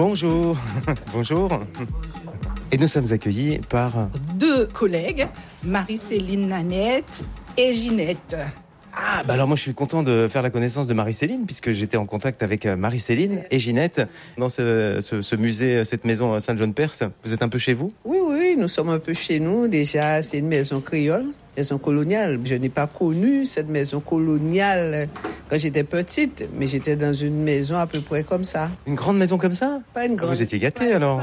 Bonjour, bonjour. Et nous sommes accueillis par... Deux collègues, Marie-Céline Nanette et Ginette. Ah, bah alors moi je suis content de faire la connaissance de Marie-Céline, puisque j'étais en contact avec Marie-Céline et Ginette dans ce musée, cette maison à Saint-Jean-de-Perse. Vous êtes un peu chez vous? Oui, nous sommes un peu chez nous. Déjà, c'est une maison créole, maison coloniale. Je n'ai pas connu cette maison coloniale quand j'étais petite, mais j'étais dans une maison à peu près comme ça. Une grande maison comme ça? Pas une grande. Vous étiez gâtés alors?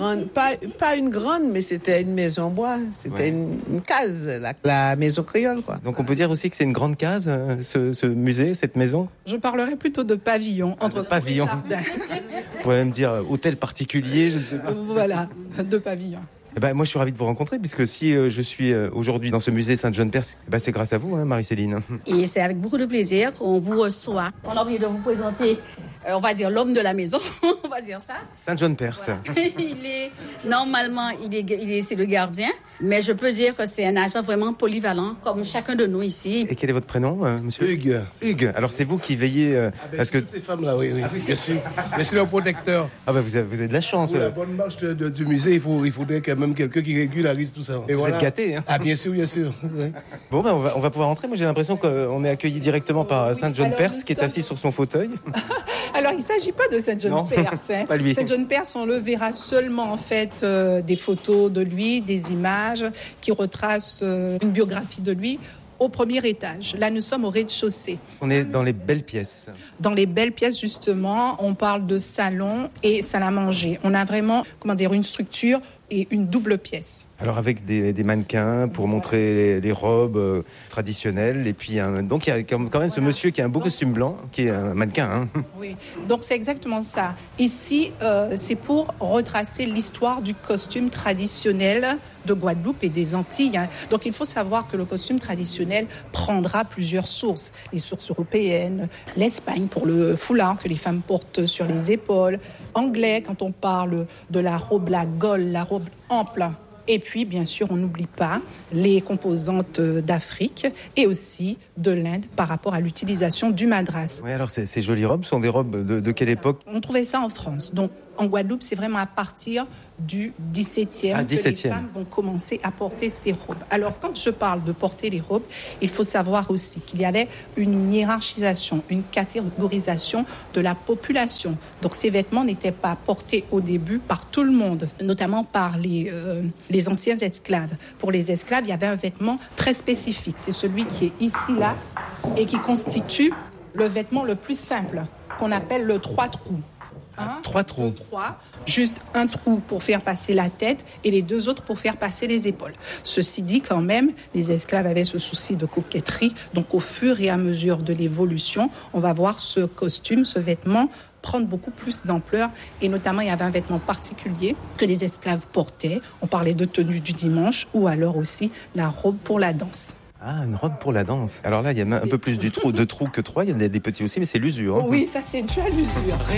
Pas une grande, mais c'était une maison en bois. C'était une case, la maison créole, quoi. Donc on peut dire aussi que c'est une grande case, ce musée, cette maison? Je parlerai plutôt de pavillon. Entre pavillon. Vous pourriez même dire hôtel particulier, je ne sais pas. Voilà, deux pavillons. Eh ben, moi, je suis ravi de vous rencontrer, puisque si je suis aujourd'hui dans ce musée Saint-Jean-de-Perse, c'est grâce à vous, hein, Marie-Céline. Et c'est avec beaucoup de plaisir qu'on vous reçoit. On a envie de vous présenter, on va dire, l'homme de la maison, on va dire ça. Saint-Jean-de-Perse. Voilà. Normalement, c'est le gardien, mais je peux dire que c'est un agent vraiment polyvalent, comme chacun de nous ici. Et quel est votre prénom, monsieur? Hugues. Hugues. Alors, c'est vous qui veillez parce que... Ces femmes-là, oui, bien sûr. Je suis leur protecteur. Ah bah, vous avez de la chance. Pour la bonne marche du musée, il faudrait quand même quelqu'un qui régularise tout ça. Et vous êtes gâtés, hein? Ah, bien sûr. Oui. Bon, ben, on va pouvoir entrer. Moi, j'ai l'impression qu'on est accueilli directement par Saint-Jean-de-Perse, qui est assis sur son fauteuil. Alors, il ne s'agit pas de Saint-Jean-de-Perse. Hein. Pas lui. Saint-Jean-de-Perse, on le verra seulement, en fait, des photos de lui, des images qui retracent une biographie de lui. Au premier étage. Là, nous sommes au rez-de-chaussée. On est dans les belles pièces. Dans les belles pièces, justement, on parle de salon et salle à manger. On a vraiment, une structure et une double pièce. Alors avec des mannequins pour montrer les robes traditionnelles. Et puis donc il y a quand même ce monsieur qui a un beau costume blanc, qui est un mannequin. Hein. Oui, donc c'est exactement ça. Ici, c'est pour retracer l'histoire du costume traditionnel de Guadeloupe et des Antilles. Hein. Donc il faut savoir que le costume traditionnel prendra plusieurs sources. Les sources européennes, l'Espagne pour le foulard que les femmes portent sur les épaules, anglais quand on parle de la robe, la gaule, la robe ample. Et puis, bien sûr, on n'oublie pas les composantes d'Afrique et aussi de l'Inde par rapport à l'utilisation du madras. Oui, alors ces jolies robes sont des robes de quelle époque? On trouvait ça en France. Donc, en Guadeloupe, c'est vraiment à partir du 17e que les femmes vont commencer à porter ces robes. Alors, quand je parle de porter les robes, il faut savoir aussi qu'il y avait une hiérarchisation, une catégorisation de la population. Donc, ces vêtements n'étaient pas portés au début par tout le monde, notamment par les anciens esclaves. Pour les esclaves, il y avait un vêtement très spécifique. C'est celui qui est ici, là, et qui constitue le vêtement le plus simple, qu'on appelle le 3 trous. Trois trous. Juste un trou pour faire passer la tête et les deux autres pour faire passer les épaules. Ceci dit, quand même, les esclaves avaient ce souci de coquetterie. Donc, au fur et à mesure de l'évolution, on va voir ce costume, ce vêtement prendre beaucoup plus d'ampleur. Et notamment, il y avait un vêtement particulier que les esclaves portaient. On parlait de tenue du dimanche ou alors aussi la robe pour la danse. Ah, une robe pour la danse. Alors là, il y a un peu plus de trous que 3. Il y en a des petits aussi, mais c'est l'usure. Hein. Oui, ça, c'est dû à l'usure.